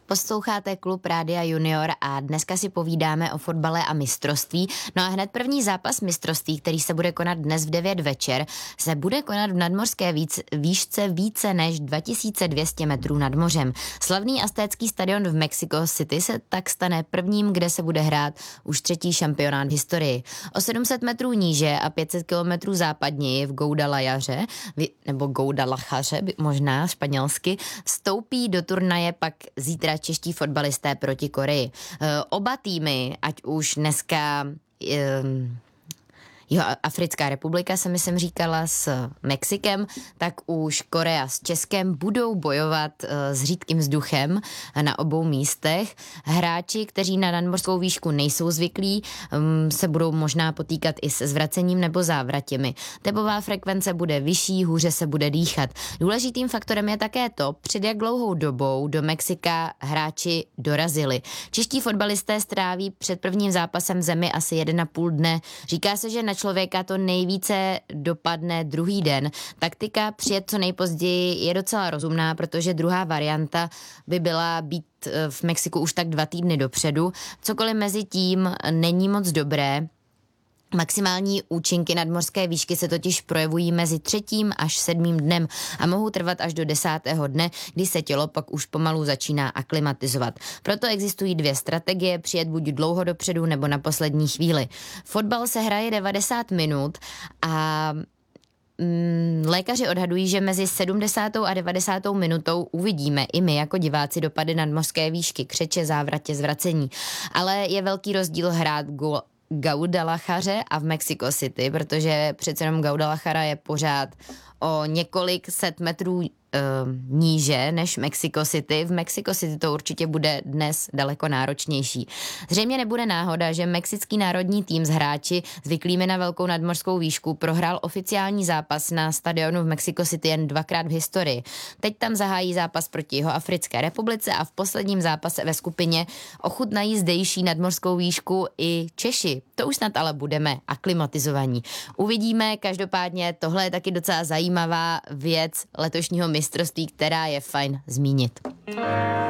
Posloucháte Klub Rádia Junior a dneska si povídáme o fotbale a mistrovství. No a hned první zápas mistrovství, který se bude konat dnes v 9 večer, se bude konat v nadmořské výšce více než 2200 metrů nad mořem. Slavný aztécký stadion v Mexico City se tak stane prvním, kde se bude hrát už třetí šampionát v historii. O 700 metrů níže a 500 kilometrů západněji v Guadalajaře, nebo Guadalajaře, možná španělsky, vstoupí do turnaje pak zítra čeští fotbalisté proti Koreji. Oba týmy, ať už dneska Africká republika, jsem říkala, s Mexikem, tak už Korea s Českem budou bojovat s řídkým vzduchem na obou místech. Hráči, kteří na nadmořskou výšku nejsou zvyklí, se budou možná potýkat i se zvracením nebo závratěmi. Teplová frekvence bude vyšší, hůře se bude dýchat. Důležitým faktorem je také to, před jak dlouhou dobou do Mexika hráči dorazili. Čeští fotbalisté stráví před prvním zápasem v zemi asi 1,5 dne. Říká se, že na člověka to nejvíce dopadne druhý den. Taktika přijet co nejpozději je docela rozumná, protože druhá varianta by byla být v Mexiku už tak 2 týdny dopředu. Cokoliv mezi tím není moc dobré. Maximální účinky nadmořské výšky se totiž projevují mezi 3. až 7. dnem a mohou trvat až do 10. dne, kdy se tělo pak už pomalu začíná aklimatizovat. Proto existují 2 strategie, přijet buď dlouho dopředu nebo na poslední chvíli. Fotbal se hraje 90 minut a lékaři odhadují, že mezi 70. a 90. minutou uvidíme i my jako diváci dopady nadmořské výšky, křeče, závratě, zvracení. Ale je velký rozdíl hrát Guadalajaře a v Mexico City, protože přece jenom Guadalajara je pořád o několik set metrů níže než Mexico City. V Mexico City to určitě bude dnes daleko náročnější. Zřejmě nebude náhoda, že mexický národní tým s hráči zvyklými na velkou nadmořskou výšku prohrál oficiální zápas na stadionu v Mexico City jen 2krát v historii. Teď tam zahájí zápas proti Jihoafrické republice a v posledním zápase ve skupině ochutnají zdejší nadmořskou výšku i Češi. To už snad ale budeme aklimatizovaní. Uvidíme, každopádně tohle je taky docela zajímavá věc letošního mistrovství, která je fajn zmínit.